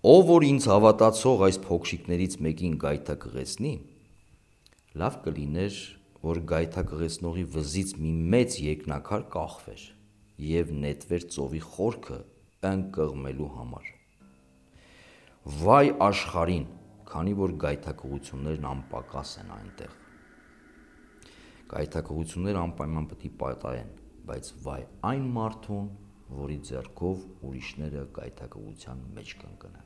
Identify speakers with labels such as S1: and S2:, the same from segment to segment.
S1: Ով որ ինձ հավատացող այս փոքրիկներից մեկին գայթակղեցնի, լավ կլիներ, որ գայթակղեցնողի վզից մի մեծ երկնաքար կախվեր և նետվեր ծովի խորքը ընկղմելու համար։ Վայ աշխարհին, քանի որ գայթակղություններն անպակաս են այնտեղ։ Գայթակղությունները անպայման պետք է պատահեն, բայց վայ այն մարդուն, որի ձեռքով ուրիշները գայթակղության մեջ կընկնեն։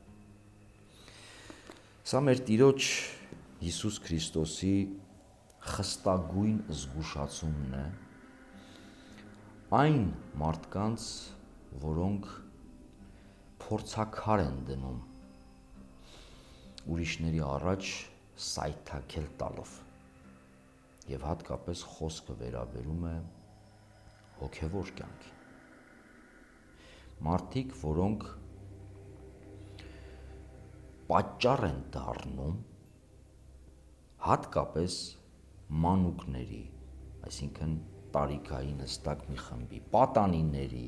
S1: Սա մեր Տիրոջ Հիսուս Քրիստոսի խստագույն զգուշացումն է այն մարդկանց, որոնք փորձաքար են դնում ուրիշների առաջ սայթաքել տալով, և հատկապես խոսքը վերաբերում է հոգևոր կյանքին։ Մարդիկ, որոնք պատճառ են դառնում հատկապես մանուկների, այսինքն տարիքային հստակ մի խմբի, պատանիների,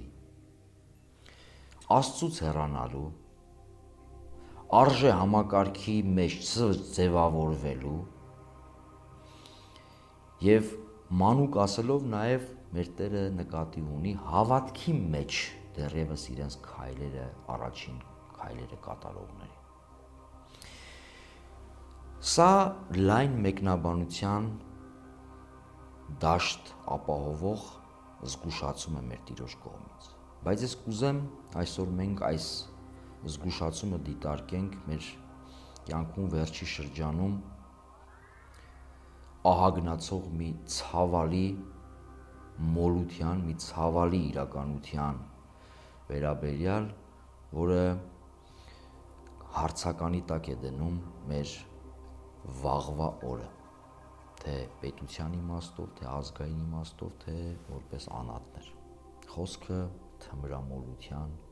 S1: Աստծուց հեռանալու, արժե համակարգի մեջ ձևավորվելու և մանուկ ասելով նաև մեր Տերը նկատի ունի հավատքի մեջ դեռևս իրենց առաջին քայլերը կատարողների։ Սա լայն մեկնաբանության դաշտ ապահովող զգուշացում է մեր Տիրոջ կողմից, բայց ես կուզեմ այսօր մենք այս զգուշացումը դիտարկենք մեր կյանքում վերջի շրջանում ահագնացող մի ցավալի մոլության, մի ցավալի իրականության վերաբերյալ, որը հարցականի տակ է դնում մեր վաղվա օրը, թե պետության իմաստով, թե ազգային իմաստով, թե որպես անհատներ։ Խոսքը թմրամոլության